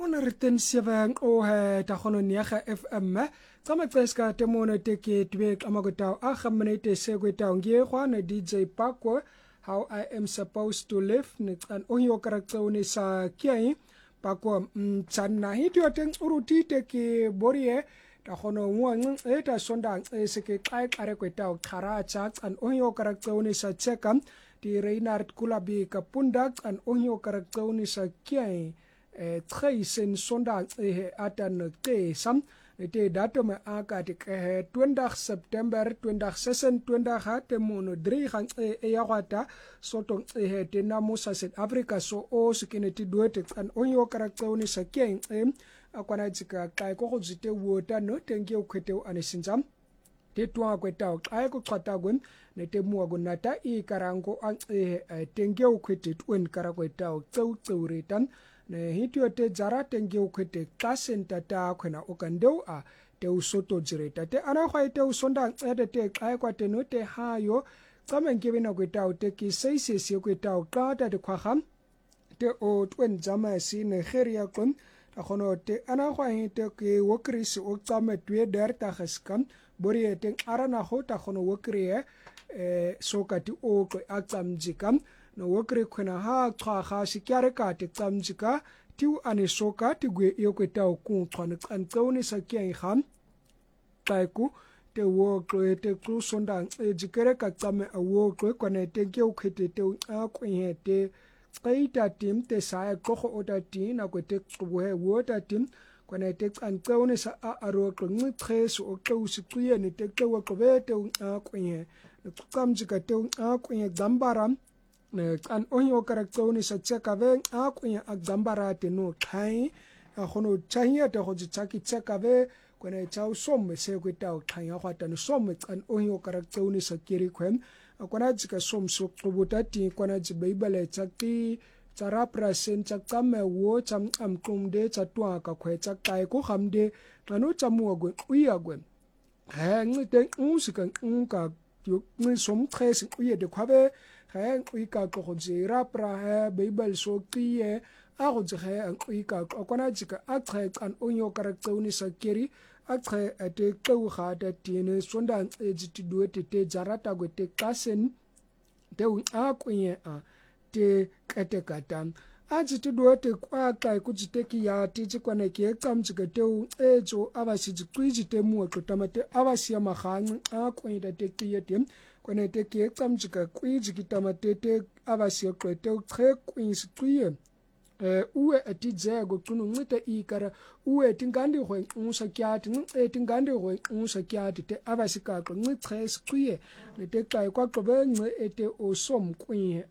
Ona riten siavang o he tahono niaga FM kama peska temono teke twe amagotao akhamnete segwetao ngiegwa na DJ Pakwa how I am supposed to live ni an ohio karakter sa kiai Pakwa channa hitio teng uruti teke borie tahono ngwang eta sondang seke kai arekwetao karacha an ohio karakter sa chekam di Reinhard Kulabi kapundak an ohio karakter sa kiai Treisen sondag atan te sam te datum akatik 20 September 2026 hat mono 3 gaan yawata sotong te namusa South Africa so o sikineti duete an onyo karakter sa keng akwana jika kai ko jite wota no tenge ukwete anisinjam te twa kweta kai ko khata gun ne te muago nata I karango an tenge ukwete twen karakweta tsauretan ne hitio te jara tenge ukwete klasen tata khona okandeu a te usoto jireta te ana khwaite usonda te kai kwate no te hayo kamenge bina kweta te ki seisesi kweta kata te khwaham te o twen jama si Nigeria kon akhono te ana khwaite ke wokris o tsame twe der ta khaskan bori te arana hota khono wokrie sokati o ko atsamjikam no wokre khona ha khwa kha sikyare ka te tsamjika tiu ane soka ti gwe yokweta ku khona tsantsauni sakyai kham kaiku te wo kle te ku sondang jikere ka tsame awo kle kone te ke ukhete te a kwenye te qaita tim te sa ko ota tin na kwete kuwe wota tim kone te tsantsauni sa aro kle ngi treso o ku sikye ni te ke wo kwe te a kwenye tsamjika te a kwenye zambaram an ohio karakter sa cheka ve akunya agambara te no khai khono chahia te ho chaki cheka ve kone chau som se kweta khaya khata no som an ohio karakter sa kiri khwem kona jika som so kubuta ti kona ji bible chaki charapra sen chakame wo cham am kumde chatwa ka khwe chakai ko khamde kanu chamu gwe uya gwe ha ngite usika unka yu ni som tres uye de khwabe ha uika ko jira pra ha bible so kiye a go je ha uika kona jika a tre an onyo karakter ni sakeri a tre ate ku ga da tine sonda ejiti duete te jarata go te kasen te a kunye a te kete katan a jiti duete kwa kai ku jite ki ya ti jikwane ke kam jika te ejo abasi jikwi te mu ko tamate abasi ma khang a kunye da te kiye tem kone te ke tsamjika kwi jikitama te abasi kwete tre kwinsi kwiye uwe atije go tunu ngite ikara uwe tingandi ho unsa kyati tingandi ho unsa kyati te abasi ka ko ngite kwiye ne te kai kwa ko be ete osom kwiye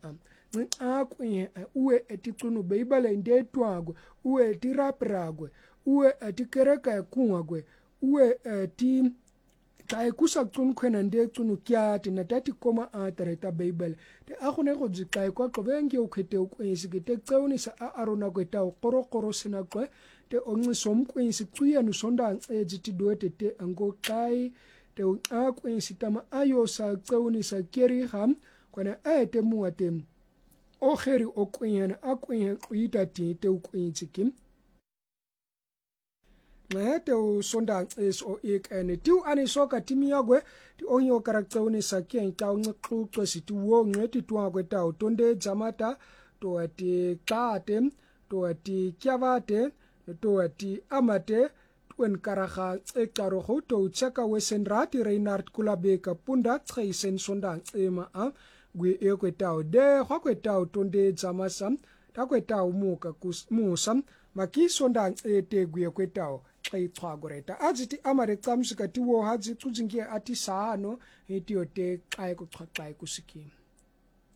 a kwiye uwe etitunu beibale nde twago uwe tirapragwe uwe atikereka kunwagwe uwe ti kai kusa tun khwena nde tunu kyati na tati koma atareta bible te akhone go jikai kwa kobenge ukhete ukwisi te tsauni sa arona kweta qorokoro sina kwe te ongi som kwisi tsuya nu sonda ejiti doete te ango kai te akwisi tama ayo sa tsauni sa keri ham kwana te muate o kheri okwena akwena kuita te ukwisi kim te o sonda so ene tiu ani soka timiagwe ti onyo karakter sa kien ta ngku to situ wo ngeti to agwe ta tonde jamata to ati kate to ati kyavate to ati amate twen karaga ekaro ho to cheka wesenrati Reinhard Kulabe kapunda treisen sonda ema a gwe ekweta de kwakweta tonde jamasam takweta umuka musam maki sonda te gwe kweta kai twagoreta ajiti amare tsamshika tiwo haji tujingia ati saano hitio te kai ku kusiki